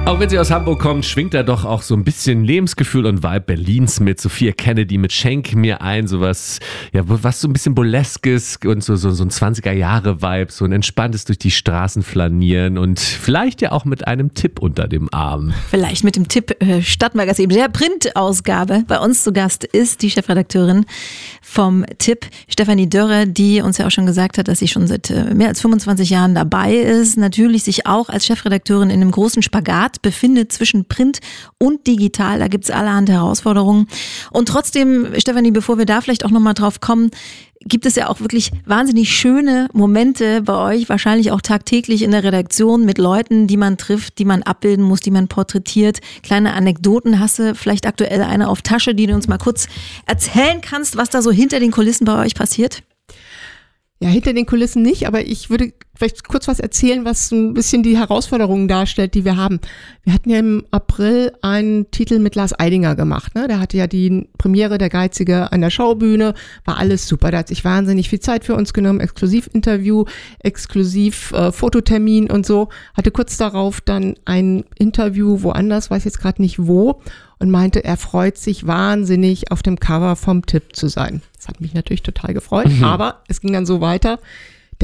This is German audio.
Auch wenn sie aus Hamburg kommt, schwingt da doch auch so ein bisschen Lebensgefühl und Vibe Berlins mit. Sophia Kennedy mit Schenk mir ein, sowas, ja, was so ein bisschen Burleskes und so ein 20er-Jahre-Vibe, so ein entspanntes durch die Straßen flanieren und vielleicht ja auch mit einem Tipp unter dem Arm. Vielleicht mit dem Tipp Stadtmagazin, der Printausgabe. Bei uns zu Gast ist die Chefredakteurin vom Tipp, Stefanie Dörre, die uns ja auch schon gesagt hat, dass sie schon seit mehr als 25 Jahren dabei ist. Natürlich sich auch als Chefredakteurin in einem großen Spagat befindet zwischen Print und digital. Da gibt's allerhand Herausforderungen. Und trotzdem, Stefanie, bevor wir da vielleicht auch nochmal drauf kommen, gibt es ja auch wirklich wahnsinnig schöne Momente bei euch, wahrscheinlich auch tagtäglich in der Redaktion mit Leuten, die man trifft, die man abbilden muss, die man porträtiert. Kleine Anekdoten, hast du vielleicht aktuell eine auf Tasche, die du uns mal kurz erzählen kannst, was da so hinter den Kulissen bei euch passiert? Ja, hinter den Kulissen nicht, aber ich würde vielleicht kurz was erzählen, was so ein bisschen die Herausforderungen darstellt, die wir haben. Wir hatten ja im April einen Titel mit Lars Eidinger gemacht, ne? Der hatte ja die Premiere der Geizige an der Schaubühne, war alles super. Der hat sich wahnsinnig viel Zeit für uns genommen, Exklusivinterview, Fototermin und so. Hatte kurz darauf dann ein Interview woanders, weiß jetzt gerade nicht wo, und meinte, er freut sich wahnsinnig, auf dem Cover vom Tipp zu sein. Das hat mich natürlich total gefreut, aber es ging dann so weiter.